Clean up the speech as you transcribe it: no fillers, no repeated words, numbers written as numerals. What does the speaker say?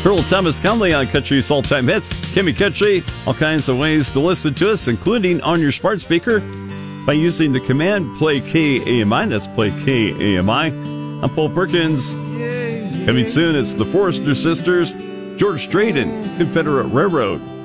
Earl Thomas Conley on Country's All-Time Hits. Kimmy Country, all kinds of ways to listen to us, including on your smart speaker by using the command Play KAMI. That's Play KAMI. I'm Paul Perkins. Coming soon, it's the Forrester Sisters, George Strait, and Confederate Railroad.